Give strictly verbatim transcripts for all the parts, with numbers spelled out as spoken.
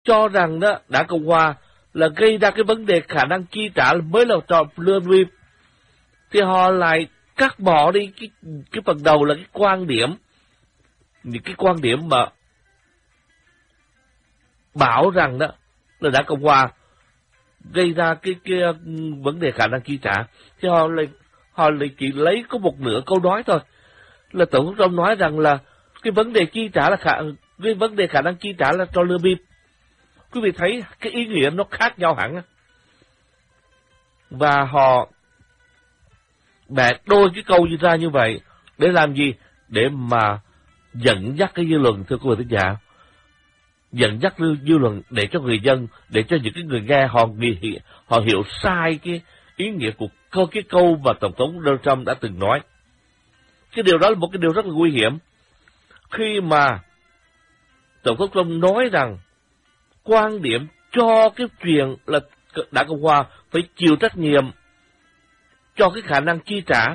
cho rằng đó Đảng Cộng Hòa là gây ra cái vấn đề khả năng chi trả mới là trò lừa bịp, thì họ lại cắt bỏ đi cái cái phần đầu là cái quan điểm, những cái quan điểm mà bảo rằng đó là Đảng Cộng Hòa gây ra cái cái vấn đề khả năng chi trả, thì họ lại họ lại chỉ lấy có một nửa câu nói thôi, là Tổng thống Trump nói rằng là cái vấn đề chi trả là khả cái vấn đề khả năng chi trả là trò lừa bịp. Quý vị thấy cái ý nghĩa nó khác nhau hẳn, và họ bẻ đôi cái câu ra như vậy để làm gì? Để mà dẫn dắt cái dư luận, thưa quý vị thính giả, dẫn dắt dư luận để cho người dân, để cho những cái người nghe họ nghĩ, họ hiểu sai cái ý nghĩa của câu cái câu mà Tổng thống Donald Trump đã từng nói. Cái điều đó là một cái điều rất là nguy hiểm. Khi mà Tổng thống Trump nói rằng quan điểm cho cái chuyện là Đảng Cộng Hòa phải chịu trách nhiệm cho cái khả năng chi trả,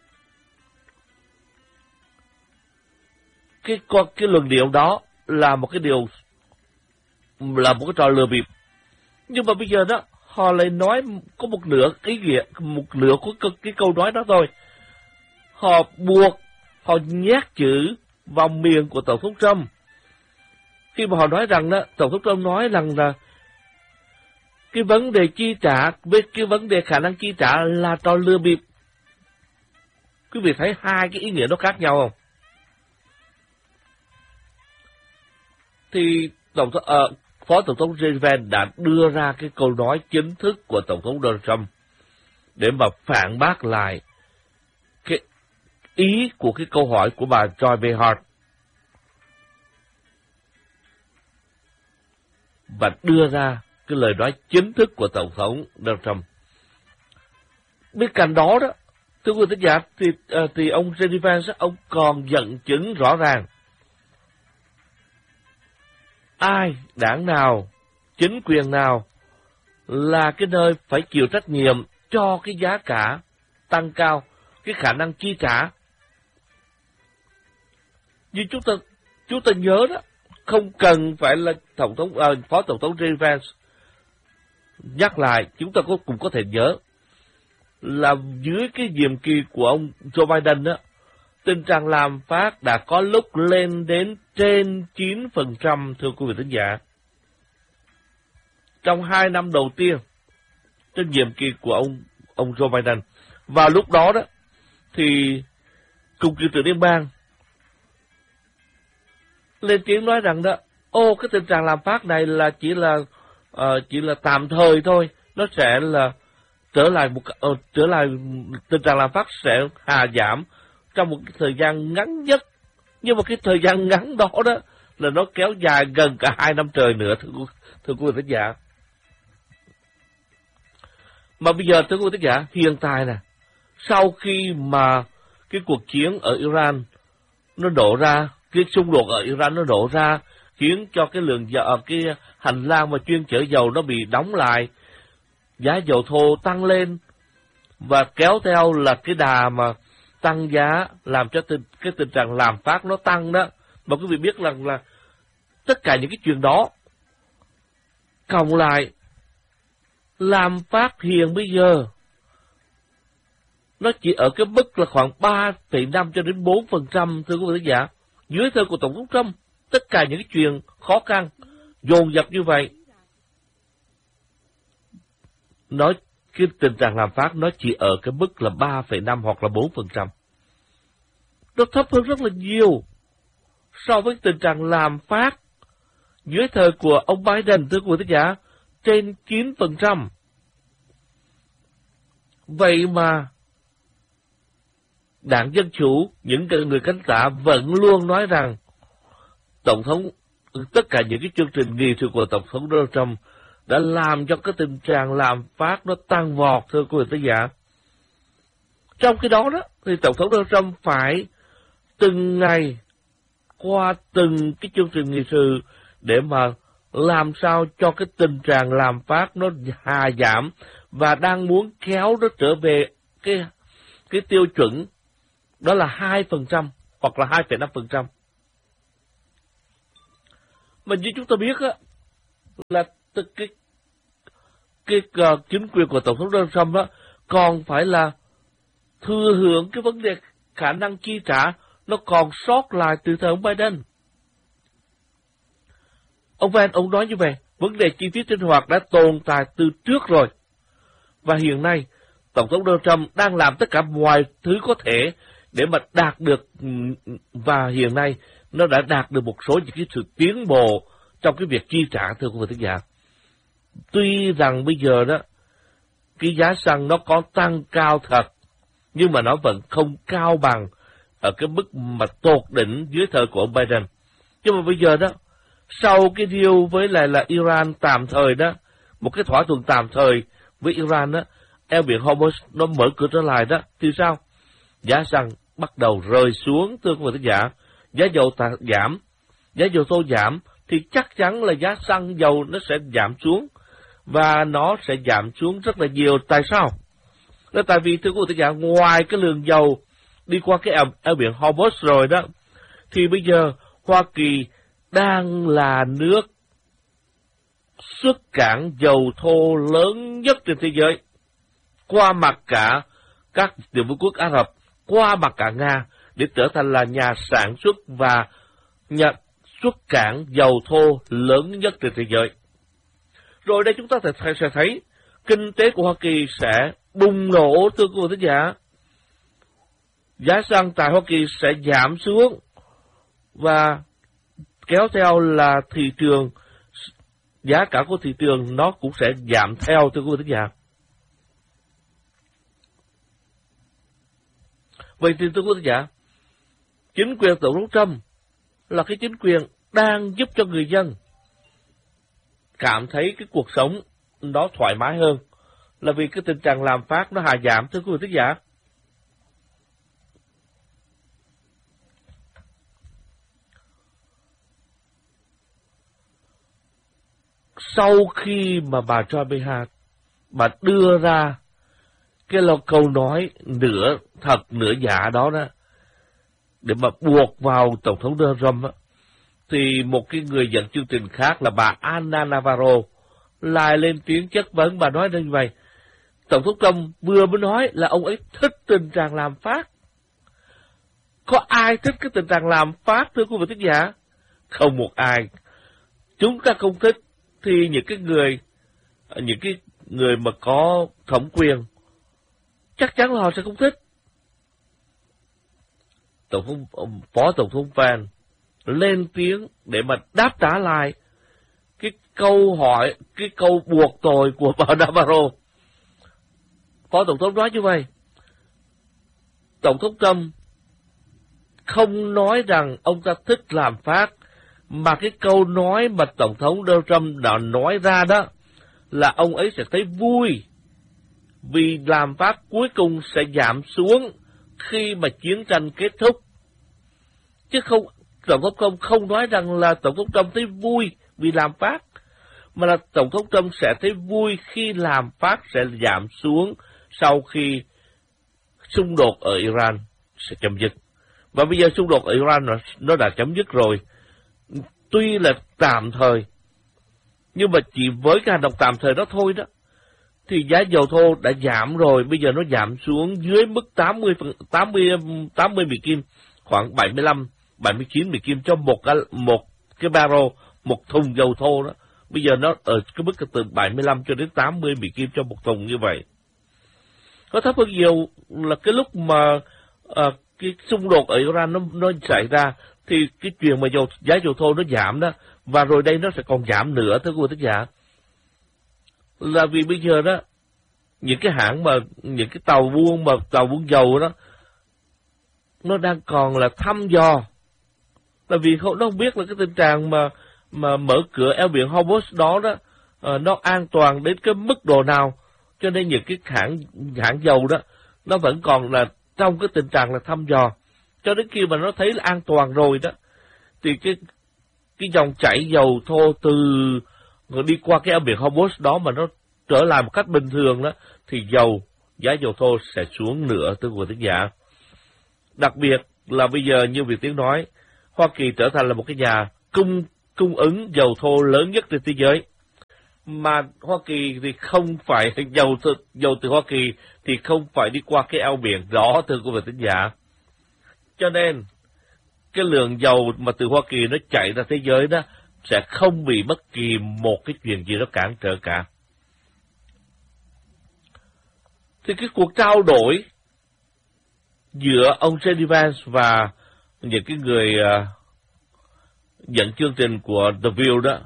cái cái luận điệu đó là một cái điều, là một cái trò lừa bịp. Nhưng mà bây giờ đó họ lại nói có một nửa ý nghĩa, một nửa của cái, cái câu nói đó thôi. Họ buộc, họ nhét chữ vào miệng của Tổng thống Trump. Khi mà họ nói rằng đó, Tổng thống Trump nói rằng là cái vấn đề chi trả với cái vấn đề khả năng chi trả là trò lừa bịp. Quý vị thấy hai cái ý nghĩa nó khác nhau không? Thì Tổng thống, uh, Phó Tổng thống J D Vance đã đưa ra cái câu nói chính thức của Tổng thống Donald Trump để mà phản bác lại cái ý của cái câu hỏi của bà Joy Behar, và đưa ra cái lời nói chính thức của Tổng thống Donald Trump. Bên cạnh đó đó, thưa quý vị thính giả, thì, uh, thì ông J D Vance, ông còn dẫn chứng rõ ràng ai, đảng nào, chính quyền nào là cái nơi phải chịu trách nhiệm cho cái giá cả tăng cao, cái khả năng chi trả. Như chúng ta chúng ta nhớ đó, không cần phải là tổng thống à, phó tổng thống J D Vance nhắc lại, chúng ta có cũng có thể nhớ là dưới cái nhiệm kỳ của ông Joe Biden đó, tình trạng lạm phát đã có lúc lên đến trên chín phần trăm, thưa quý vị thính giả. Trong hai năm đầu tiên trên nhiệm kỳ của ông ông Joe Biden, vào lúc đó đó thì Cục Dự trữ Liên bang lên tiếng nói rằng đó, ô cái tình trạng lạm phát này là chỉ là uh, chỉ là tạm thời thôi, nó sẽ là trở lại một uh, trở lại tình trạng lạm phát sẽ hạ giảm trong một cái thời gian ngắn nhất. Nhưng mà cái thời gian ngắn đó đó là nó kéo dài gần cả hai năm trời nữa, thưa, thưa quý vị thính giả. Mà bây giờ thưa quý vị thính giả, hiện tại nè, sau khi mà cái cuộc chiến ở Iran nó nổ ra, cái xung đột ở Iran nó nổ ra, khiến cho cái lượng dầu, cái hành lang mà chuyên chở dầu nó bị đóng lại, giá dầu thô tăng lên, và kéo theo là cái đà mà tăng giá làm cho tình, cái tình trạng lạm phát nó tăng đó. Mà quý vị biết rằng là, là tất cả những cái chuyện đó cộng lại, lạm phát hiện bây giờ nó chỉ ở cái mức là khoảng ba phẩy năm cho đến bốn phần trăm, thưa quý vị khán giả. Dưới thời của Tổng thống Trump, tất cả những cái chuyện khó khăn dồn dập như vậy, nói cái tình trạng lạm phát nó chỉ ở cái mức là ba phẩy năm hoặc là bốn phần trăm. Nó thấp hơn rất là nhiều so với tình trạng lạm phát dưới thời của ông Biden, thưa quý vị khán giả, trên chín phần trăm. Vậy mà Đảng Dân Chủ, những người cánh tả vẫn luôn nói rằng Tổng thống, tất cả những cái chương trình nghị sự của Tổng thống Donald Trump đã làm cho cái tình trạng lạm phát nó tăng vọt, thưa quý vị khán giả. Trong khi đó đó, thì Tổng thống Donald Trump phải từng ngày qua từng cái chương trình nghị sự để mà làm sao cho cái tình trạng lạm phát nó hạ giảm, và đang muốn kéo nó trở về cái cái tiêu chuẩn đó là hai phần trăm hoặc là hai phẩy năm phần trăm. Mà như chúng ta biết á, là tức cái cái uh, chính quyền của Tổng thống Donald Trump đó còn phải là thừa hưởng cái vấn đề khả năng chi trả nó còn sót lại từ thời ông Biden. Ông Van ông nói như vậy, vấn đề chi phí sinh hoạt đã tồn tại từ trước rồi. Và hiện nay, Tổng thống Donald Trump đang làm tất cả mọi thứ có thể để mà đạt được, và hiện nay nó đã đạt được một số những cái sự tiến bộ trong cái việc chi trả, thưa quý vị thính giả. Tuy rằng bây giờ đó, cái giá xăng nó có tăng cao thật, nhưng mà nó vẫn không cao bằng ở cái mức mà tột đỉnh dưới thời của ông Biden. Nhưng mà bây giờ đó, sau cái deal với lại là Iran tạm thời đó, một cái thỏa thuận tạm thời với Iran đó, eo biển Hormuz nó mở cửa trở lại đó, thì sao? Giá xăng bắt đầu rơi xuống, thưa quý vị thính giả. Giá dầu giảm, giá dầu thô giảm, thì chắc chắn là giá xăng dầu nó sẽ giảm xuống, và nó sẽ giảm xuống rất là nhiều. Tại sao? Đó tại vì, thưa quý vị thính giả, ngoài cái lượng dầu đi qua cái eo, eo biển Hormuz rồi đó, thì bây giờ Hoa Kỳ đang là nước xuất cảng dầu thô lớn nhất trên thế giới, qua mặt cả các tiểu vương quốc Ả Rập, qua mặt cả Nga, để trở thành là nhà sản xuất và nhà xuất cảng dầu thô lớn nhất trên thế giới. Rồi đây chúng ta sẽ thấy kinh tế của Hoa Kỳ sẽ bùng nổ, thưa quý vị thính giả. Giá xăng tại Hoa Kỳ sẽ giảm xuống, và kéo theo là thị trường, giá cả của thị trường nó cũng sẽ giảm theo, thưa quý vị thính giả. Vậy thì thưa quý vị thính giả, chính quyền Tổng thống Trump là cái chính quyền đang giúp cho người dân cảm thấy cái cuộc sống nó thoải mái hơn, là vì cái tình trạng lạm phát nó hạ giảm, thưa quý vị thính giả. Sau khi mà bà Joy Behar bà đưa ra cái là câu nói nửa thật nửa giả đó đó, để mà buộc vào Tổng thống Donald Trump á, thì một cái người dẫn chương trình khác là bà Ana Navarro lại lên tiếng chất vấn. Bà nói như vậy: Tổng thống Trump vừa mới nói là ông ấy thích tình trạng lạm phát. Có ai thích cái tình trạng lạm phát, thưa quý vị thính giả? Không một ai. Chúng ta không thích thì những cái người những cái người mà có thẩm quyền chắc chắn là họ sẽ không thích. Tổng thống, Phó Tổng thống Van lên tiếng để mà đáp trả lại cái câu hỏi, cái câu buộc tội của bà Navarro. Phó Tổng thống nói như vậy: Tổng thống Trump không nói rằng ông ta thích làm phát, mà cái câu nói mà Tổng thống Donald Trump đã nói ra đó là ông ấy sẽ thấy vui vì lạm phát cuối cùng sẽ giảm xuống khi mà chiến tranh kết thúc. Chứ không, Tổng thống Trump không nói rằng là Tổng thống Trump thấy vui vì lạm phát, mà là Tổng thống Trump sẽ thấy vui khi lạm phát sẽ giảm xuống sau khi xung đột ở Iran sẽ chấm dứt. Và bây giờ xung đột ở Iran nó, nó đã chấm dứt rồi. Tuy là tạm thời, nhưng mà chỉ với cái hành động tạm thời đó thôi đó, thì giá dầu thô đã giảm rồi, bây giờ nó giảm xuống dưới mức tám mươi, tám mươi, tám mươi Mỹ Kim, khoảng bảy mươi lăm, bảy mươi chín Mỹ Kim cho một cái, một cái barrel, một thùng dầu thô đó. Bây giờ nó ở cái mức từ bảy mươi lăm cho đến tám mươi Mỹ Kim cho một thùng như vậy. Có thấp hơn nhiều là cái lúc mà à, cái xung đột ở Iran nó, nó xảy ra, thì cái chuyện mà dầu, giá dầu thô nó giảm đó, và rồi đây nó sẽ còn giảm nữa, thưa quý vị thính giả. Là vì bây giờ đó, những cái hãng mà, những cái tàu buôn mà, tàu buôn dầu đó, nó đang còn là thăm dò. Là vì nó không biết là cái tình trạng mà, mà mở cửa eo biển Hormuz đó đó, uh, nó an toàn đến cái mức độ nào. Cho nên những cái hãng, hãng dầu đó, nó vẫn còn là trong cái tình trạng là thăm dò. Cho đến khi mà nó thấy là an toàn rồi đó, thì cái cái dòng chảy dầu thô từ đi qua cái eo biển Hormuz đó mà nó trở lại một cách bình thường đó, thì dầu, giá dầu thô sẽ xuống nữa, thưa quý vị thính giả. Đặc biệt là bây giờ như Việt Tiến nói, Hoa Kỳ trở thành là một cái nhà cung cung ứng dầu thô lớn nhất trên thế giới. mà Hoa Kỳ thì không phải, dầu từ, dầu từ Hoa Kỳ thì không phải đi qua cái eo biển đó, thưa quý vị thính giả. Cho nên, cái lượng dầu mà từ Hoa Kỳ nó chạy ra thế giới đó sẽ không bị bất kỳ một cái chuyện gì đó cản trở cả. Thì cái cuộc trao đổi giữa ông gi đi Vance và những cái người uh, dẫn chương trình của The View đó,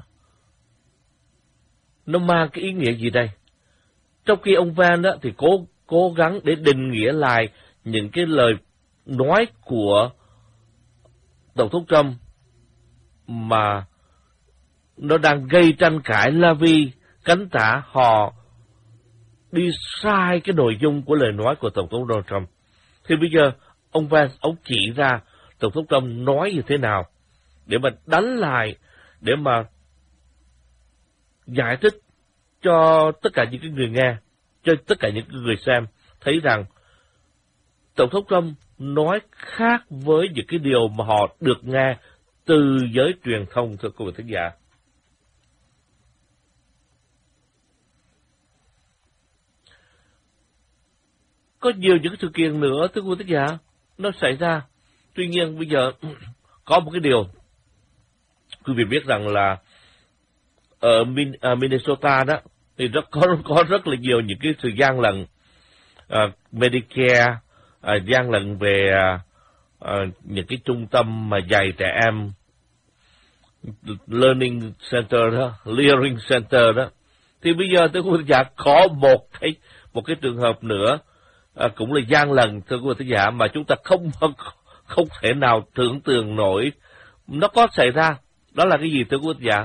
nó mang cái ý nghĩa gì đây? Trong khi ông Vance đó thì cố cố gắng để định nghĩa lại những cái lời nói của Tổng thống Trump mà nó đang gây tranh cãi, la vi cánh tả họ đi sai cái nội dung của lời nói của Tổng thống Donald Trump. Thì bây giờ ông Vance, ông chỉ ra Tổng thống Trump nói như thế nào để mà đánh lại, để mà giải thích cho tất cả những cái người nghe, cho tất cả những người xem thấy rằng Tổng thống Trump nói khác với những cái điều mà họ được nghe từ giới truyền thông, thưa quý vị thính giả. Có nhiều những sự kiện nữa, thưa quý vị thính giả, nó xảy ra. Tuy nhiên bây giờ có một cái điều quý vị biết rằng là ở Minnesota đó thì rất có có rất là nhiều những cái sự gian lận, uh, Medicare, uh, gian lận về uh, uh, những cái trung tâm mà dạy trẻ em, Learning Center đó, Learning Center đó. Thì bây giờ tôi cũng giả có một cái một cái trường hợp nữa, uh, cũng là gian lận, thưa quý vị thính giả, mà chúng ta không không thể nào tưởng tượng nổi nó có xảy ra. Đó là cái gì, thưa quý vị thính giả?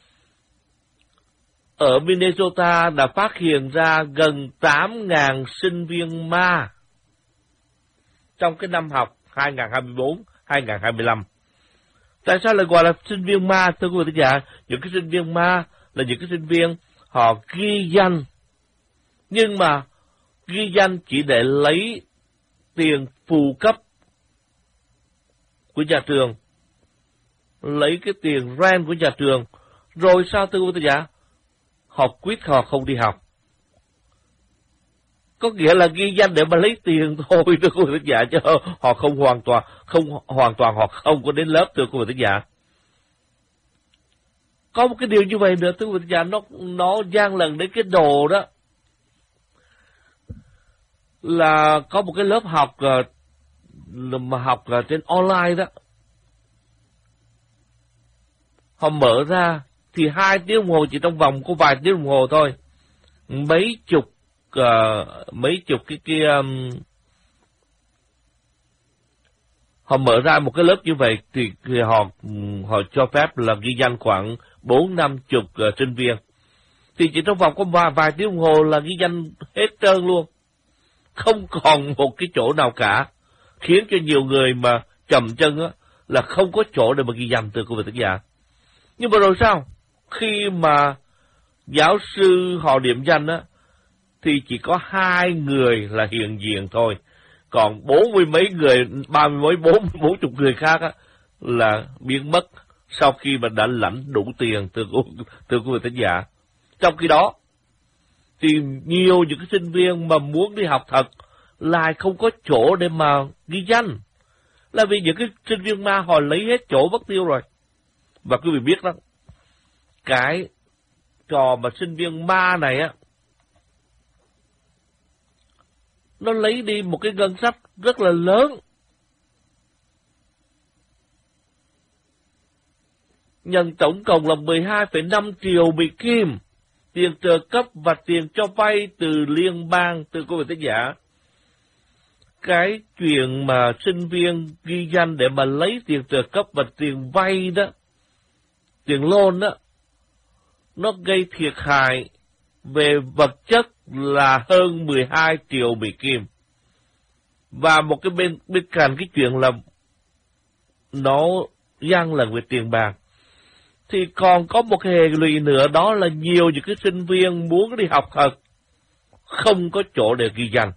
Ở Minnesota đã phát hiện ra gần tám nghìn sinh viên ma trong cái năm học hai nghìn không trăm hai mươi tư hai nghìn không trăm hai mươi lăm. Tại sao lại gọi là sinh viên ma, thưa quý vị thính giả? Những cái sinh viên ma là những cái sinh viên họ ghi danh, nhưng mà ghi danh chỉ để lấy tiền phụ cấp của nhà trường, lấy cái tiền rent của nhà trường, rồi sao, thưa quý vị thính giả? Họ quyết họ không đi học. Có nghĩa là ghi danh để mà lấy tiền thôi, thưa quý vị thính giả, chứ họ không hoàn toàn, không hoàn toàn họ không có đến lớp, thưa quý vị thính giả. Có một cái điều như vậy nữa, thưa quý vị thính giả, nó nó gian lận đến cái đồ đó, là có một cái lớp học mà học trên online đó, họ mở ra thì hai tiếng đồng hồ, chỉ trong vòng có vài tiếng đồng hồ thôi, mấy chục uh, mấy chục cái kia um, họ mở ra một cái lớp như vậy thì, thì họ họ cho phép là ghi danh khoảng bốn năm chục uh, sinh viên, thì chỉ trong vòng có vài, vài tiếng đồng hồ là ghi danh hết trơn luôn, không còn một cái chỗ nào cả, khiến cho nhiều người mà chậm chân á là không có chỗ để mà ghi danh, từ quý vị thính giả. Nhưng mà rồi sao? Khi mà giáo sư họ điểm danh á, thì chỉ có hai người là hiện diện thôi, còn bốn mươi mấy người, ba mươi mấy, bốn bốn chục người khác á là biến mất sau khi mà đã lãnh đủ tiền, từ từ quý vị thính giả. Trong khi đó thì nhiều những cái sinh viên mà muốn đi học thật lại không có chỗ để mà ghi danh, là vì những cái sinh viên ma họ lấy hết chỗ mất tiêu rồi. Và quý vị biết đó, cái trò mà sinh viên ma này á, nó lấy đi một cái ngân sách rất là lớn. Nhận tổng cộng là mười hai phẩy năm triệu Mỹ Kim, tiền trợ cấp và tiền cho vay từ liên bang, từ quý vị thính giả. Cái chuyện mà sinh viên ghi danh để mà lấy tiền trợ cấp và tiền vay đó, tiền loan đó, nó gây thiệt hại về vật chất là hơn mười hai triệu Mỹ Kim. Và một cái bên bên cạnh cái chuyện là nó gian lận về tiền bạc, thì còn có một cái hệ lụy nữa, đó là nhiều những cái sinh viên muốn đi học thật không có chỗ để ghi danh.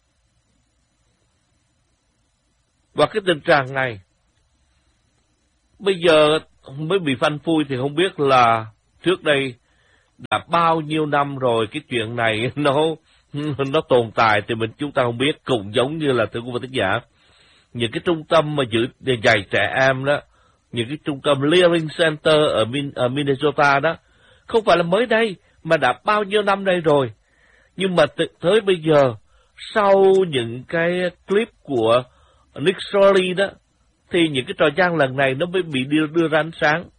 Và cái tình trạng này bây giờ mới bị phanh phui, thì không biết là trước đây đã bao nhiêu năm rồi cái chuyện này nó nó tồn tại thì mình chúng ta không biết. Cũng giống như là thưa quý vị thính giả, những cái trung tâm mà giữ để dạy trẻ em đó, những cái trung tâm Learning Center ở, Min, ở Minnesota đó, không phải là mới đây mà đã bao nhiêu năm đây rồi. Nhưng mà tới bây giờ, sau những cái clip của Nick Shirley đó, thì những cái trò gian lần này nó mới bị đưa, đưa ra ánh sáng.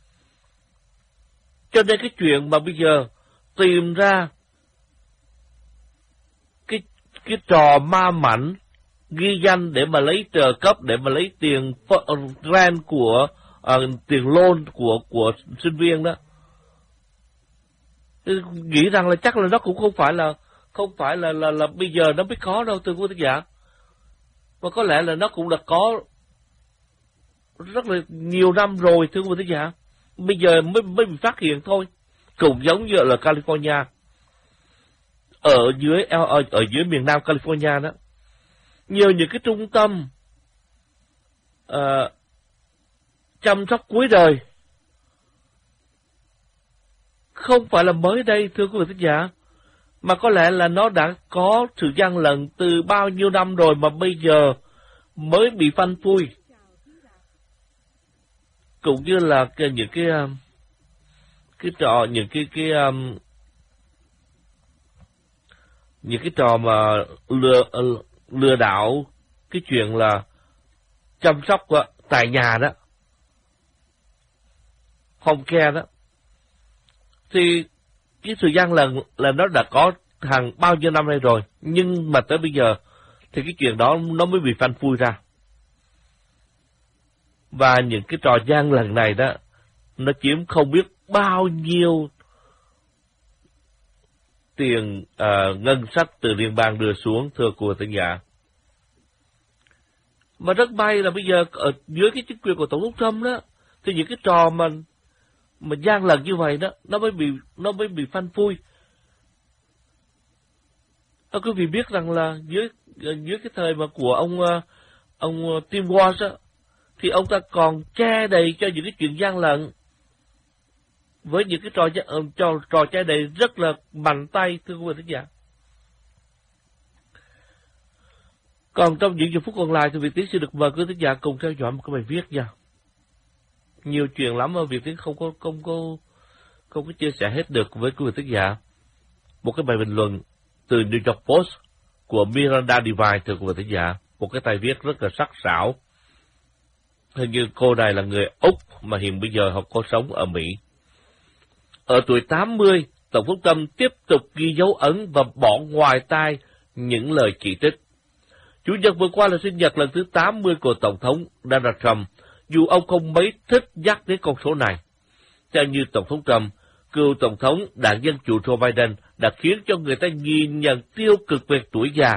Cho nên cái chuyện mà bây giờ tìm ra cái cái trò ma mảnh ghi danh để mà lấy trợ cấp, để mà lấy tiền grant của uh, tiền loan của của sinh viên đó, nghĩ rằng là chắc là nó cũng không phải là không phải là là, là bây giờ nó mới có đâu thưa quý vị giả, mà có lẽ là nó cũng đã có rất là nhiều năm rồi thưa quý vị giả, bây giờ mới mới bị phát hiện thôi. Cũng giống như là California, ở dưới ở, ở dưới miền Nam California đó, nhiều những cái trung tâm uh, chăm sóc cuối đời không phải là mới đây thưa quý vị thính giả, mà có lẽ là nó đã có sự gian lận từ bao nhiêu năm rồi mà bây giờ mới bị phanh phui. Cũng như là cái, những cái cái trò những cái cái um, những cái trò mà lừa lừa đảo cái chuyện là chăm sóc tại nhà đó, home care đó, thì cái thời gian lần là nó đã có hàng bao nhiêu năm nay rồi, nhưng mà tới bây giờ thì cái chuyện đó nó mới bị phanh phui ra. Và những cái trò gian lần này đó, nó chiếm không biết bao nhiêu tiền uh, ngân sách từ liên bang đưa xuống thưa cô thính giả. Mà rất may là bây giờ ở dưới cái chính quyền của Tổng thống Trump đó, thì những cái trò mà mà gian lận như vậy đó, nó mới bị nó mới bị phanh phui. Ở quý vị biết rằng là dưới dưới cái thời mà của ông ông Tim Walz á, thì ông ta còn che đầy cho những cái chuyện gian lận với những cái trò trò trò che đầy rất là mạnh tay thưa quý vị thính giả. Còn trong những giờ phút còn lại thì Việt Tiến sẽ được mời quý thính giả cùng theo dõi một cái bài viết nha. Nhiều chuyện lắm mà Việt Tiến không có không có không có chia sẻ hết được với quý vị thính giả. Một cái bài bình luận từ New York Post của Miranda Devine thưa quý vị thính giả, một cái bài viết rất là sắc sảo. Hình như cô này là người Úc mà hiện bây giờ họ có sống ở Mỹ. Ở tuổi tám mươi, Tổng thống Trump tiếp tục ghi dấu ấn và bỏ ngoài tai những lời chỉ trích. Chủ nhật vừa qua là sinh nhật lần thứ tám mươi của Tổng thống Donald Trump, dù ông không mấy thích nhắc đến con số này. Theo như Tổng thống Trump, cựu Tổng thống đảng Dân Chủ Joe Biden đã khiến cho người ta nhìn nhận tiêu cực về tuổi già.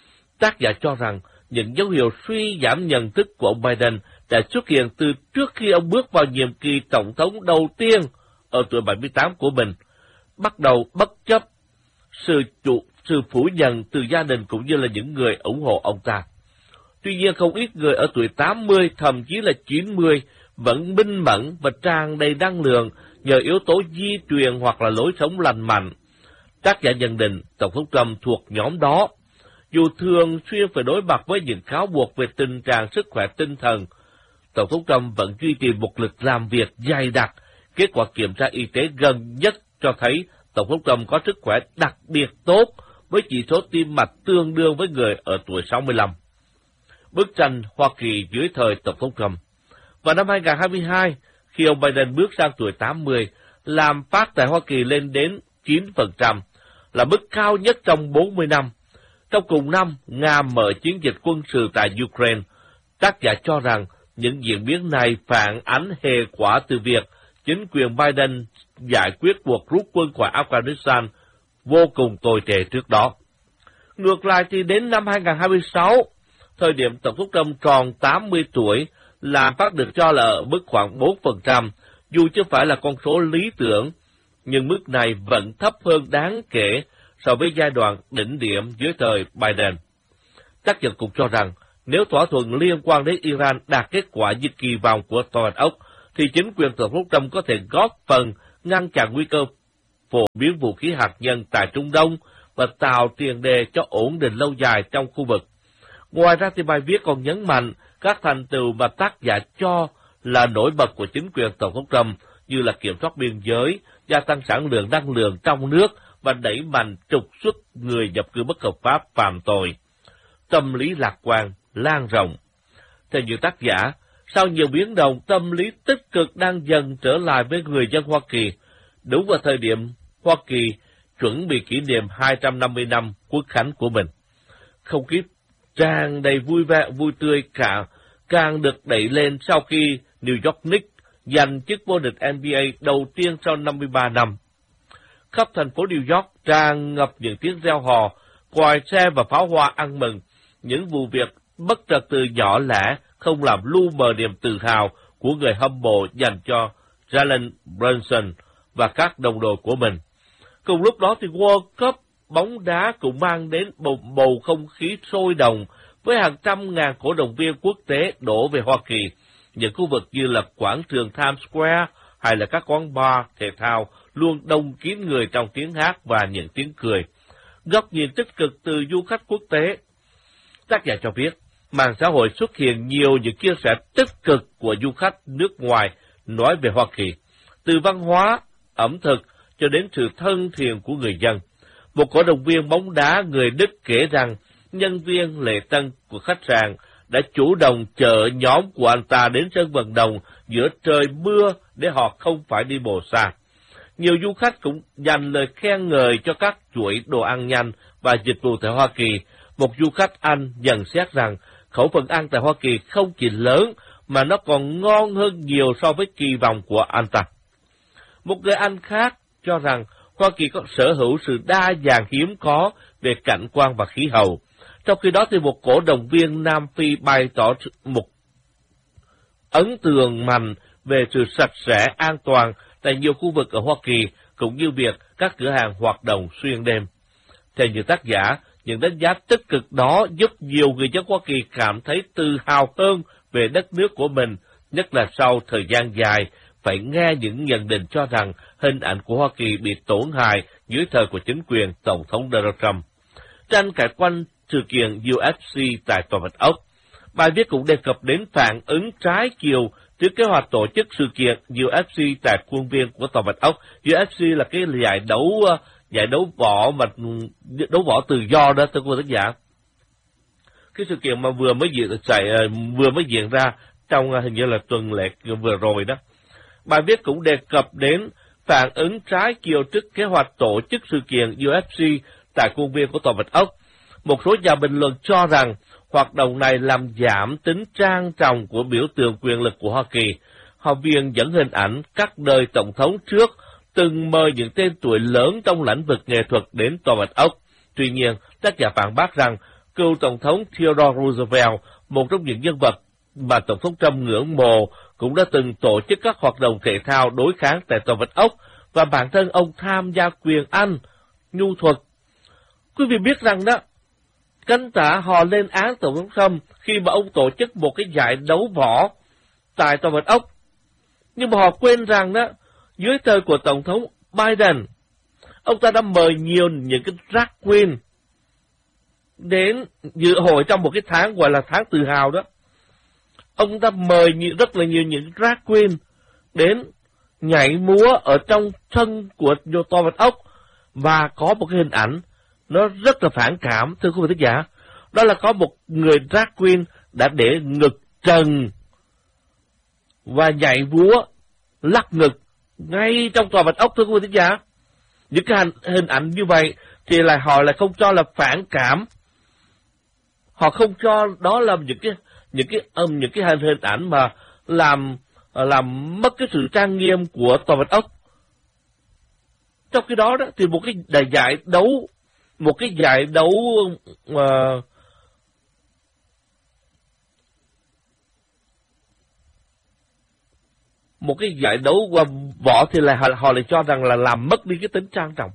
Tác giả cho rằng những dấu hiệu suy giảm nhận thức của ông Biden đã xuất hiện từ trước khi ông bước vào nhiệm kỳ Tổng thống đầu tiên ở tuổi bảy mươi tám của mình, bắt đầu bất chấp sự chủ, sự phủ nhận từ gia đình cũng như là những người ủng hộ ông ta. Tuy nhiên không ít người ở tuổi tám mươi, thậm chí là chín mươi, vẫn minh mẫn và tràn đầy năng lượng nhờ yếu tố di truyền hoặc là lối sống lành mạnh. Tác giả nhận định Tổng thống Trump thuộc nhóm đó. Dù thường xuyên phải đối mặt với những cáo buộc về tình trạng sức khỏe tinh thần, Tổng thống Trump vẫn duy trì một lịch làm việc dày đặc. Kết quả kiểm tra y tế gần nhất cho thấy Tổng thống Trump có sức khỏe đặc biệt tốt với chỉ số tim mạch tương đương với người ở tuổi sáu mươi lăm. Bức tranh Hoa Kỳ dưới thời Tổng thống Trump. Vào năm hai nghìn không trăm hai mươi hai, khi ông Biden bước sang tuổi tám mươi, lạm phát tại Hoa Kỳ lên đến chín phần trăm, là mức cao nhất trong bốn mươi năm. Trong cùng năm, Nga mở chiến dịch quân sự tại Ukraine. Tác giả cho rằng những diễn biến này phản ánh hệ quả từ việc chính quyền Biden giải quyết cuộc rút quân khỏi Afghanistan vô cùng tồi tệ trước đó. Ngược lại thì đến năm hai nghìn không trăm hai mươi sáu, thời điểm Tổng thống Trump tròn tám mươi tuổi, lạm phát được cho là ở mức khoảng bốn phần trăm, dù chưa phải là con số lý tưởng, nhưng mức này vẫn thấp hơn đáng kể so với giai đoạn đỉnh điểm dưới thời Biden. Tác giả cũng cho rằng, nếu thỏa thuận liên quan đến Iran đạt kết quả như kỳ vọng của Tòa bạch Ốc, thì chính quyền Tổng thống Trump có thể góp phần ngăn chặn nguy cơ phổ biến vũ khí hạt nhân tại Trung Đông và tạo tiền đề cho ổn định lâu dài trong khu vực. Ngoài ra thì bài viết còn nhấn mạnh các thành tựu mà tác giả cho là nổi bật của chính quyền Tổng thống Trump như là kiểm soát biên giới, gia tăng sản lượng năng lượng trong nước và đẩy mạnh trục xuất người nhập cư bất hợp pháp phạm tội. Tâm lý lạc quan lan rộng. Theo nhiều tác giả, sau nhiều biến động, tâm lý tích cực đang dần trở lại với người dân Hoa Kỳ, đúng vào thời điểm Hoa Kỳ chuẩn bị kỷ niệm hai trăm năm mươi năm Quốc khánh của mình. Không khí tràn đầy vui vẻ, vui tươi cả càng được đẩy lên sau khi New York Knicks giành chức vô địch N B A đầu tiên sau năm mươi ba năm. Khắp thành phố New York tràn ngập những tiếng reo hò, còi xe và pháo hoa ăn mừng. Những vụ việc bất trật tự nhỏ lẻ không làm lu mờ niềm tự hào của người hâm mộ dành cho Jalen Brunson và các đồng đội của mình. Cùng lúc đó thì World Cup bóng đá cũng mang đến bầu, bầu không khí sôi động với hàng trăm ngàn cổ động viên quốc tế đổ về Hoa Kỳ. Những khu vực như là quảng trường Times Square hay là các quán bar thể thao luôn đông kín người trong tiếng hát và những tiếng cười. Góc nhìn tích cực từ du khách quốc tế. Tác giả cho biết, mạng xã hội xuất hiện nhiều những chia sẻ tích cực của du khách nước ngoài nói về Hoa Kỳ, từ văn hóa, ẩm thực cho đến sự thân thiện của người dân. Một cổ động viên bóng đá người Đức kể rằng nhân viên lễ tân của khách sạn đã chủ động chở nhóm của anh ta đến sân vận động giữa trời mưa để họ không phải đi bộ xa. Nhiều du khách cũng dành lời khen ngợi cho các chuỗi đồ ăn nhanh và dịch vụ tại Hoa Kỳ. Một du khách Anh nhận xét rằng khẩu phần ăn tại Hoa Kỳ không chỉ lớn mà nó còn ngon hơn nhiều so với kỳ vọng của anh ta. Một người Anh khác cho rằng Hoa Kỳ có sở hữu sự đa dạng hiếm có về cảnh quan và khí hậu. Trong khi đó thì một cổ động viên Nam Phi bày tỏ một ấn tượng mạnh về sự sạch sẽ, an toàn tại nhiều khu vực ở Hoa Kỳ, cũng như việc các cửa hàng hoạt động xuyên đêm. Theo nhiều tác giả, những đánh giá tích cực đó giúp nhiều người dân Hoa Kỳ cảm thấy tự hào hơn về đất nước của mình, nhất là sau thời gian dài phải nghe những nhận định cho rằng hình ảnh của Hoa Kỳ bị tổn hại dưới thời của chính quyền Tổng thống Donald Trump. Tranh cãi quanh sự kiện U F C tại Tòa Bạch Ốc, bài viết cũng đề cập đến phản ứng trái chiều trước kế hoạch tổ chức sự kiện U F C tại khuôn viên của Tòa Bạch Ốc. U F C là cái giải đấu giải đấu võ mà đấu võ tự do đó, thưa quý tác giả. Cái sự kiện mà vừa mới diễn chạy vừa mới diễn ra trong hình như là tuần lễ vừa rồi đó. Bài viết cũng đề cập đến phản ứng trái chiều trước kế hoạch tổ chức sự kiện U F C tại khuôn viên của Tòa Bạch Ốc. Một số nhà bình luận cho rằng hoạt động này làm giảm tính trang trọng của biểu tượng quyền lực của Hoa Kỳ. Họ viên dẫn hình ảnh các đời tổng thống trước từng mời những tên tuổi lớn trong lĩnh vực nghệ thuật đến Tòa Bạch Ốc. Tuy nhiên, tác giả phản bác rằng cựu tổng thống Theodore Roosevelt, một trong những nhân vật mà Tổng thống Trump ngưỡng mộ, cũng đã từng tổ chức các hoạt động thể thao đối kháng tại Tòa Bạch Ốc, và bản thân ông tham gia quyền Anh, nhu thuật. Quý vị biết rằng đó, cánh tả họ lên án Tổng thống Trump khi mà ông tổ chức một cái giải đấu võ tại Tòa Bạch Ốc. Nhưng mà họ quên rằng đó, dưới thời của Tổng thống Biden, ông ta đã mời nhiều những cái drag queen đến dự hội trong một cái tháng gọi là tháng tự hào đó. Ông ta mời rất là nhiều những drag queen đến nhảy múa ở trong sân của Tòa Bạch Ốc, và có một cái hình ảnh nó rất là phản cảm, thưa quý vị khán giả. Đó là có một người drag queen đã để ngực trần và nhảy múa lắc ngực ngay trong Tòa Bạch Ốc, thưa quý vị khán giả. Những cái hình ảnh như vậy thì là họ lại không cho là phản cảm. Họ không cho đó là những cái những cái um, những cái hình hình ảnh mà làm làm mất cái sự trang nghiêm của Tòa Bạch Ốc. Trong khi đó đó thì một cái đại giải đấu một cái giải đấu uh, một cái giải đấu qua võ thì là họ, họ lại cho rằng là làm mất đi cái tính trang trọng.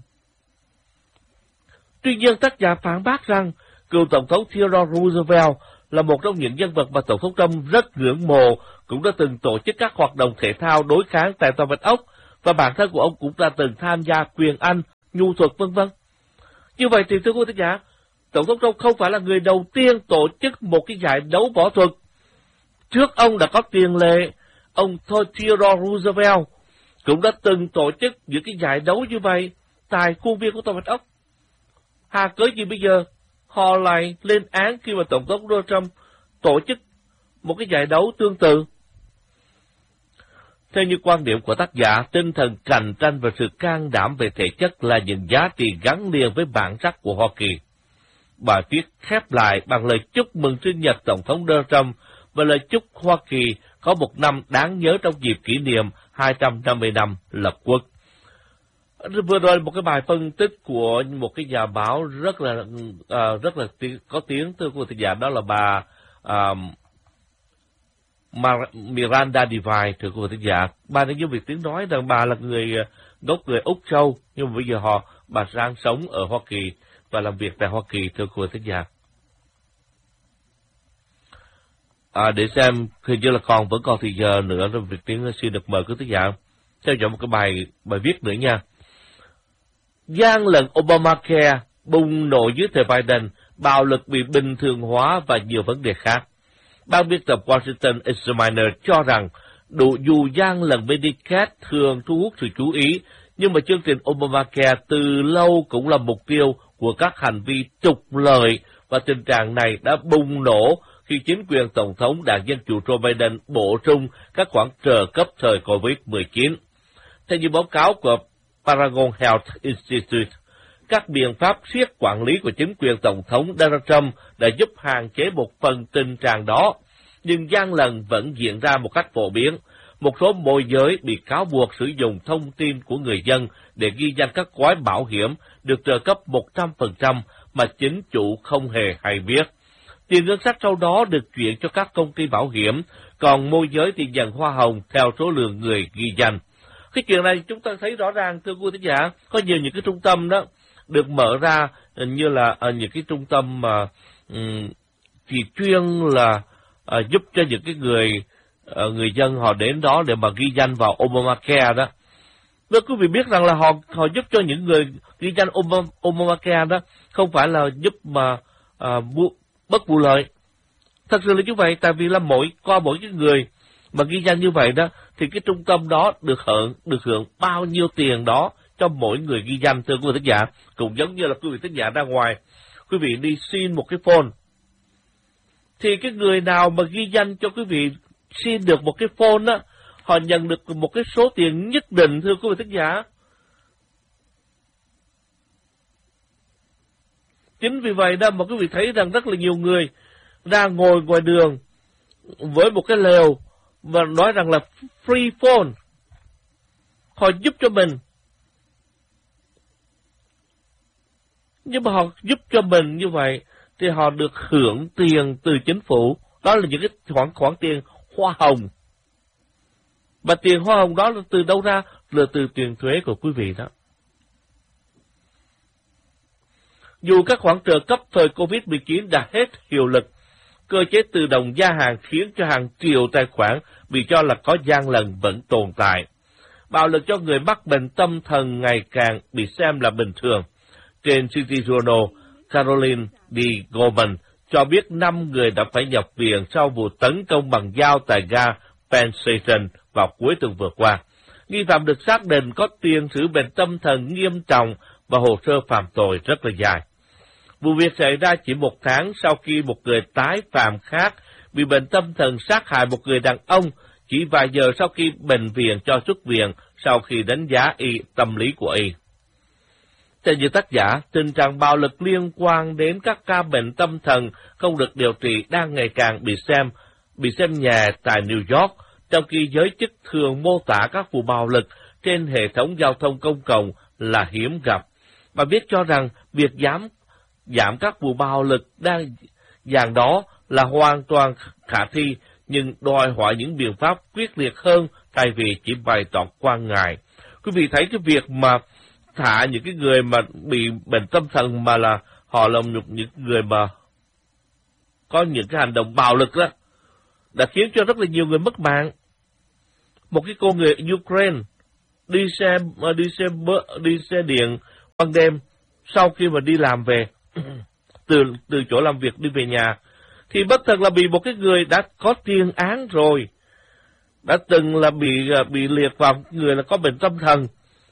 Tuy nhiên, tác giả phản bác rằng cựu Tổng thống Theodore Roosevelt là một trong những nhân vật mà Tổng thống Trump rất ngưỡng mộ, cũng đã từng tổ chức các hoạt động thể thao đối kháng tại Tòa Bạch Ốc, và bản thân của ông cũng đã từng tham gia quyền Anh, nhu thuật vân vân. Như vậy thì thưa quý thính giả, Tổng thống Trump không phải là người đầu tiên tổ chức một cái giải đấu võ thuật. Trước ông đã có tiền lệ, ông Theodore Roosevelt cũng đã từng tổ chức những cái giải đấu như vậy tại khuôn viên của Tòa Bạch Ốc. Hà cớ gì bây giờ họ lại lên án khi mà Tổng thống Donald Trump tổ chức một cái giải đấu tương tự? Theo như quan điểm của tác giả, tinh thần cạnh tranh và sự can đảm về thể chất là những giá trị gắn liền với bản sắc của Hoa Kỳ. Bài viết khép lại bằng lời chúc mừng sinh nhật Tổng thống Donald Trump và lời chúc Hoa Kỳ có một năm đáng nhớ trong dịp kỷ niệm hai trăm năm mươi năm lập quốc. Vừa rồi một cái bài phân tích của một cái nhà báo rất là uh, rất là tiếng, có tiếng thưa quý vị giả, đó là bà uh, Miranda Devine, thưa quý vị giả. Bà đã giúp việc tiếng nói rằng bà là người gốc người Úc Châu, nhưng mà bây giờ họ bà đang sống ở Hoa Kỳ và làm việc tại Hoa Kỳ, thưa quý vị giả. À, để xem hình như là còn vẫn còn thì giờ nữa rồi việc tiếng xin được mời quý vị giả theo dõi một cái bài bài viết nữa nha. Gian lận Obamacare bùng nổ dưới thời Biden, bạo lực bị bình thường hóa và nhiều vấn đề khác. Ban biên tập Washington Examiner cho rằng đủ dù gian lận Medicaid thường thu hút sự chú ý, nhưng mà chương trình Obamacare từ lâu cũng là mục tiêu của các hành vi trục lợi, và tình trạng này đã bùng nổ khi chính quyền Tổng thống Đảng Dân Chủ Joe Biden bổ sung các khoản trợ cấp thời covid mười chín. Theo như báo cáo của Paragon Health Institute, các biện pháp siết quản lý của chính quyền Tổng thống Donald Trump đã giúp hạn chế một phần tình trạng đó, nhưng gian lận vẫn diễn ra một cách phổ biến. Một số môi giới bị cáo buộc sử dụng thông tin của người dân để ghi danh các gói bảo hiểm được trợ cấp một trăm phần trăm mà chính chủ không hề hay biết. Tiền ngân sách sau đó được chuyển cho các công ty bảo hiểm, còn môi giới thì nhận hoa hồng theo số lượng người ghi danh. Cái chuyện này chúng ta thấy rõ ràng, thưa quý thính giả, có nhiều những cái trung tâm đó được mở ra như là uh, những cái trung tâm mà um, chỉ chuyên là uh, giúp cho những cái người uh, người dân họ đến đó để mà ghi danh vào Obamacare đó. Nếu quý vị biết rằng là họ họ giúp cho những người ghi danh Obama, Obamacare đó không phải là giúp mà uh, bu, bất vụ lợi. Thật sự là như vậy, tại vì là mỗi qua mỗi cái người mà ghi danh như vậy đó thì cái trung tâm đó được hưởng được hưởng bao nhiêu tiền đó cho mỗi người ghi danh, thưa quý vị thính giả. Cũng giống như là quý vị thính giả ra ngoài, quý vị đi xin một cái phone, thì cái người nào mà ghi danh cho quý vị xin được một cái phone á, họ nhận được một cái số tiền nhất định, thưa quý vị thính giả. Chính vì vậy đó mà quý vị thấy rằng rất là nhiều người ra ngồi ngoài đường với một cái lều và nói rằng là free phone, họ giúp cho mình. Nhưng mà họ giúp cho mình như vậy thì họ được hưởng tiền từ chính phủ. Đó là những cái khoản khoản tiền hoa hồng. Và tiền hoa hồng đó là từ đâu ra? Là từ tiền thuế của quý vị đó. Dù các khoản trợ cấp thời covid mười chín đã hết hiệu lực, cơ chế tự động gia hạn khiến cho hàng triệu tài khoản bị cho là có gian lận vẫn tồn tại. Bạo lực cho người mắc bệnh tâm thần ngày càng bị xem là bình thường. Trên City Journal, Caroline D. Goldman cho biết năm người đã phải nhập viện sau vụ tấn công bằng dao tại ga Penn Station vào cuối tuần vừa qua. Nghi phạm được xác định có tiền sử bệnh tâm thần nghiêm trọng và hồ sơ phạm tội rất là dài. Vụ việc xảy ra chỉ một tháng sau khi một người tái phạm khác bị bệnh tâm thần sát hại một người đàn ông chỉ vài giờ sau khi bệnh viện cho xuất viện sau khi đánh giá y tâm lý của y. Theo như tác giả, tình trạng bạo lực liên quan đến các ca bệnh tâm thần không được điều trị đang ngày càng bị xem bị xem nhẹ tại New York, trong khi giới chức thường mô tả các vụ bạo lực trên hệ thống giao thông công cộng là hiếm gặp. Bà biết cho rằng việc giảm giảm các vụ bạo lực đang dạng đó là hoàn toàn khả thi, nhưng đòi hỏi những biện pháp quyết liệt hơn thay vì chỉ bày tỏ quan ngại. Quý vị thấy cái việc mà thả những cái người mà bị bệnh tâm thần mà là họ là những người mà có những cái hành động bạo lực đó đã khiến cho rất là nhiều người mất mạng. Một cái cô người Ukraine đi xe đi xe đi xe điện ban đêm sau khi mà đi làm về từ từ chỗ làm việc đi về nhà, thì bất thần là bị một cái người đã có tiền án rồi, đã từng là bị bị liệt vào người là có bệnh tâm thần,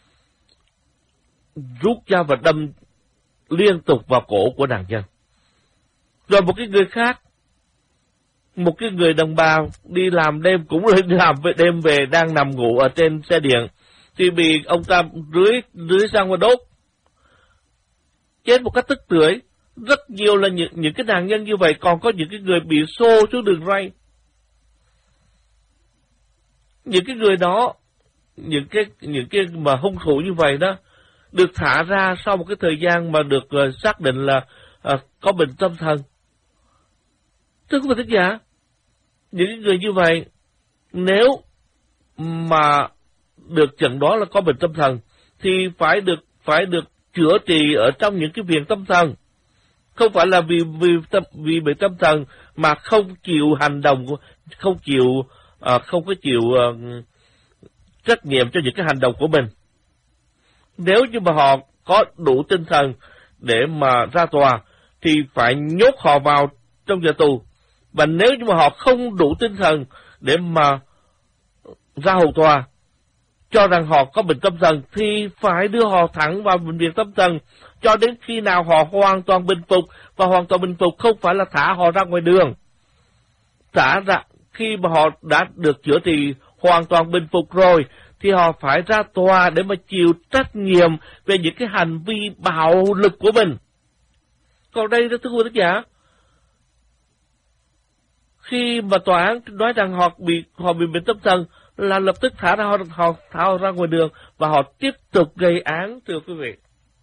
rút dao và đâm liên tục vào cổ của nạn nhân. Rồi một cái người khác, một cái người đồng bào đi làm đêm, cũng đi làm về đêm về đang nằm ngủ ở trên xe điện, thì bị ông ta rưới rưới xăng và đốt, chết một cách tức tưởi. Rất nhiều là những những cái nạn nhân như vậy, còn có những cái người bị xô xuống đường ray. Những cái người đó, những cái những cái mà hung thủ như vậy đó, được thả ra sau một cái thời gian mà được uh, xác định là uh, có bệnh tâm thần. Thưa quý vị thính giả, những cái người như vậy, nếu mà được chẩn đoán là có bệnh tâm thần, thì phải được phải được chữa trị ở trong những cái viện tâm thần. Không phải là vì vì tâm vì bệnh tâm thần mà không chịu hành động, không chịu uh, không có chịu uh, trách nhiệm cho những cái hành động của mình. Nếu như mà họ có đủ tinh thần để mà ra tòa thì phải nhốt họ vào trong nhà tù. Và nếu như mà họ không đủ tinh thần để mà ra hầu tòa cho rằng họ có bệnh tâm thần thì phải đưa họ thẳng vào bệnh viện tâm thần cho đến khi nào họ hoàn toàn bình phục. Và hoàn toàn bình phục không phải là thả họ ra ngoài đường. Thả ra khi mà họ đã được chữa trị hoàn toàn bình phục rồi thì họ phải ra tòa để mà chịu trách nhiệm về những cái hành vi bạo lực của mình. Còn đây đó thưa quý vị giả, khi mà tòa án nói rằng họ bị họ bị bệnh tâm thần là lập tức thả ra họ, họ thả họ ra ngoài đường và họ tiếp tục gây án. Thưa quý vị,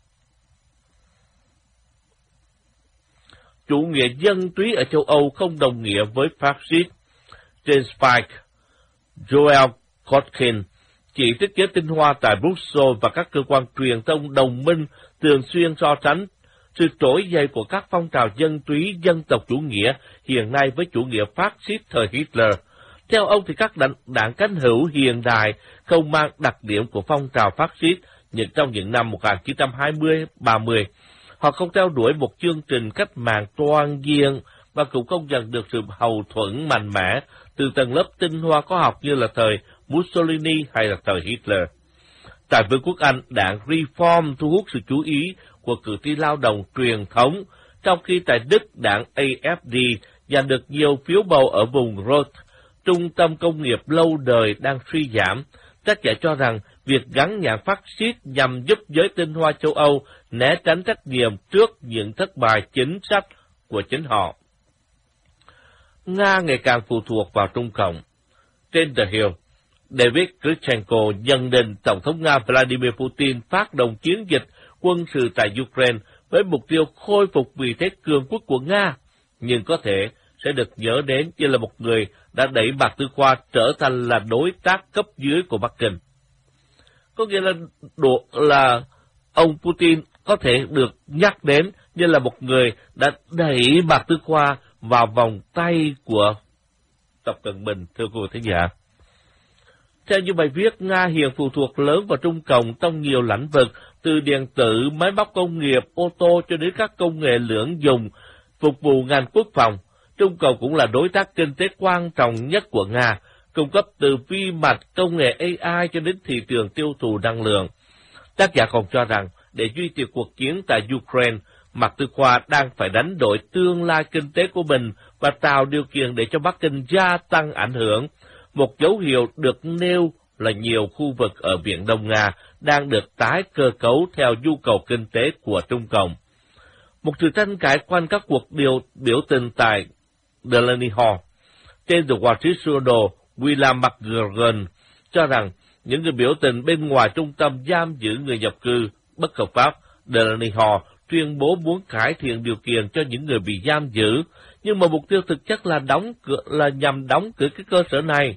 chủ nghĩa dân túy ở châu Âu không đồng nghĩa với phát xít. Trên Spike, Joel Kotkin chỉ trích giới tinh hoa tại Brussels và các cơ quan truyền thông đồng minh thường xuyên so sánh sự trỗi dậy của các phong trào dân túy dân tộc chủ nghĩa hiện nay với chủ nghĩa phát xít thời Hitler. Theo ông thì các đảng, đảng cánh hữu hiện đại không mang đặc điểm của phong trào phát xít nhưng trong những năm một nghìn chín trăm hai mươi ba mươi. Họ không theo đuổi một chương trình cách mạng toàn diện và cũng không nhận được sự hậu thuẫn mạnh mẽ từ tầng lớp tinh hoa khoa học như là thời Mussolini hay là thời Hitler. Tại Vương quốc Anh, đảng Reform thu hút sự chú ý của cử tri lao động truyền thống, trong khi tại Đức, đảng a ép đê giành được nhiều phiếu bầu ở vùng Ruhr, trung tâm công nghiệp lâu đời đang suy giảm. Tác giả cho rằng việc gắn nhãn phát xít nhằm giúp giới tinh hoa châu Âu né tránh trách nhiệm trước những thất bại chính sách của chính họ. Nga ngày càng phụ thuộc vào Trung Cộng. Trên The Hill, David Grychenko nhận định Tổng thống Nga Vladimir Putin phát động chiến dịch quân sự tại Ukraine với mục tiêu khôi phục vị thế cường quốc của Nga, nhưng có thể sẽ được nhớ đến như là một người đã đẩy Mạc Tư Khoa trở thành là đối tác cấp dưới của Bắc Kinh. Có nghĩa là, độ, là ông Putin có thể được nhắc đến như là một người đã đẩy Mạc Tư Khoa vào vòng tay của Tập Cận Bình, thưa quý vị thính giả. Theo như bài viết, Nga hiện phụ thuộc lớn vào Trung Cộng trong nhiều lĩnh vực, từ điện tử, máy móc công nghiệp, ô tô cho đến các công nghệ lưỡng dùng, phục vụ ngành quốc phòng. Trung Cộng cũng là đối tác kinh tế quan trọng nhất của Nga, cung cấp từ vi mạch, công nghệ a i cho đến thị trường tiêu thụ năng lượng. Tác giả còn cho rằng, để duy trì cuộc chiến tại Ukraine, Mạc Tư Khoa đang phải đánh đổi tương lai kinh tế của mình và tạo điều kiện để cho Bắc Kinh gia tăng ảnh hưởng. Một dấu hiệu được nêu là nhiều khu vực ở Biển Đông Nga đang được tái cơ cấu theo nhu cầu kinh tế của Trung Cộng. Một sự tranh cãi quanh các cuộc điều, biểu tình tại Delaney Hall. Trên The Wall Street Journal, William McGregor cho rằng những người biểu tình bên ngoài trung tâm giam giữ người nhập cư bất hợp pháp Delaney Hall tuyên bố muốn cải thiện điều kiện cho những người bị giam giữ, nhưng mà mục tiêu thực chất là đóng cửa, là nhằm đóng cửa cái cơ sở này.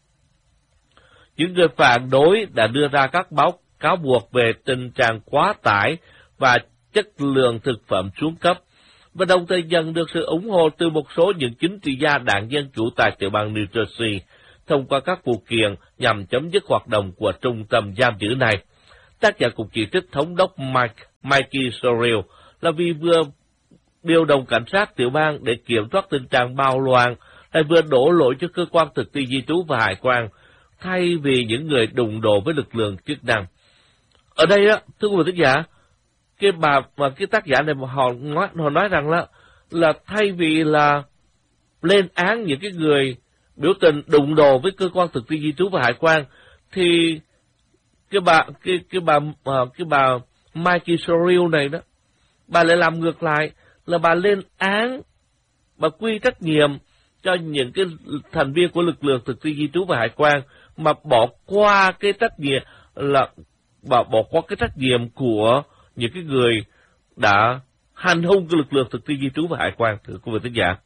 Những người phản đối đã đưa ra các báo cáo buộc về tình trạng quá tải và chất lượng thực phẩm xuống cấp, và đồng thời nhận được sự ủng hộ từ một số những chính trị gia đảng Dân Chủ tại tiểu bang New Jersey. thông qua các vụ kiện nhằm chấm dứt hoạt động của trung tâm giam giữ này. Tác giả cũng chỉ trích thống đốc Mike, Mikey Sorrell là vì vừa điều động cảnh sát tiểu bang để kiểm soát tình trạng bạo loạn, lại vừa đổ lỗi cho cơ quan thực thi di trú và hải quan, thay vì những người đụng độ với lực lượng chức năng. Ở đây á, thưa quý vị thính giả, cái bà mà cái tác giả này mà họ nói họ nói rằng là là thay vì là lên án những cái người biểu tình đụng độ với cơ quan thực thi di trú và hải quan, thì cái bà cái cái bà cái bà Mikey Sorrell này đó, bà lại làm ngược lại, là bà lên án, bà quy trách nhiệm cho những cái thành viên của lực lượng thực thi di trú và hải quan, mà bỏ qua cái trách nhiệm là bà bỏ qua cái trách nhiệm của những cái người đã hành hung cái lực lượng thực thi di trú và hải quan. Thưa quý vị thính giả,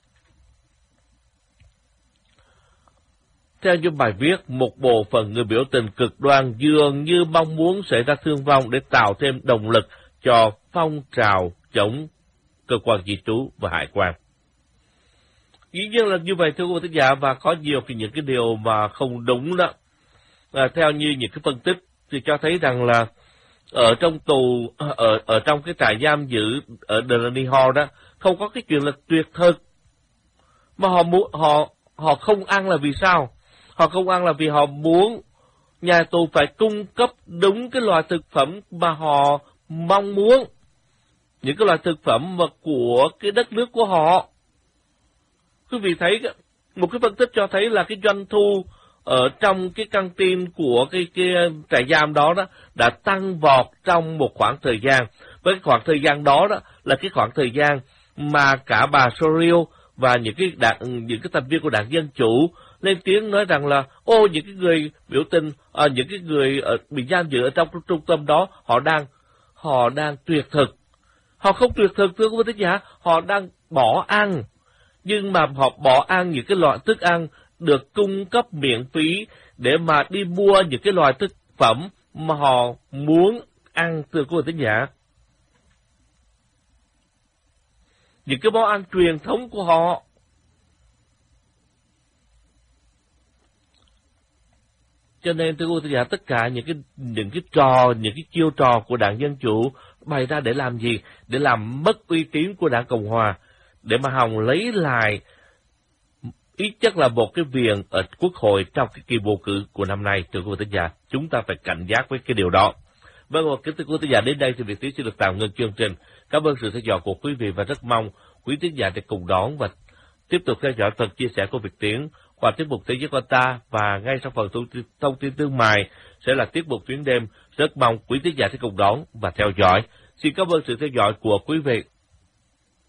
theo như bài viết, một bộ phận người biểu tình cực đoan dường như mong muốn xảy ra thương vong để tạo thêm động lực cho phong trào chống cơ quan di trú và hải quan. Dĩ nhiên là như vậy, thưa quý vị thính giả, và có nhiều cái những cái điều mà không đúng đó. À, theo như những cái phân tích thì cho thấy rằng là ở trong tù, ở ở trong cái trại giam giữ ở Delaney Hall đó, không có cái chuyện là tuyệt thực, mà họ muốn họ họ không ăn là vì sao? Họ không ăn là vì họ muốn nhà tù phải cung cấp đúng cái loại thực phẩm mà họ mong muốn, những cái loại thực phẩm mà của cái đất nước của họ. Quý vị thấy một cái phân tích cho thấy là cái doanh thu ở trong cái căng tin của cái, cái trại giam đó đó đã tăng vọt trong một khoảng thời gian. Với cái khoảng thời gian đó đó là cái khoảng thời gian mà cả bà Sorrell và những cái đảng, những cái thành viên của đảng Dân Chủ lên tiếng nói rằng là ô những cái người biểu tình, à, những cái người ở, bị giam giữ ở trong trung tâm đó họ đang họ đang tuyệt thực. Họ không tuyệt thực, thưa quý vị thính giả, họ đang bỏ ăn. Nhưng mà họ bỏ ăn những cái loại thức ăn được cung cấp miễn phí để mà đi mua những cái loại thực phẩm mà họ muốn ăn, thưa quý vị thính giả. Những cái món ăn truyền thống của họ. Cho nên thưa quý vị thính giả, tất cả những cái những cái trò, những cái chiêu trò của đảng Dân Chủ bày ra để làm gì? Để làm mất uy tín của đảng Cộng Hòa, để mà hòng lấy lại ít nhất là một cái viện ở Quốc hội trong cái kỳ bầu cử của năm nay. Thưa quý vị thính giả, chúng ta phải cảnh giác với cái điều đó. Vâng, và kính thưa quý vị thính giả, đến đây thì Việt Tiến xin được tạm ngưng chương trình. Cảm ơn sự theo dõi của quý vị và rất mong quý thính giả để cùng đón và tiếp tục theo dõi phần chia sẻ của Việt Tiến qua tiết mục Thế giới của ta, và ngay sau phần thông tin, thông tin tương mại sẽ là tiết mục Tuyến đêm. Rất mong quý thính giả sẽ cùng đón và theo dõi. Xin cảm ơn sự theo dõi của quý vị.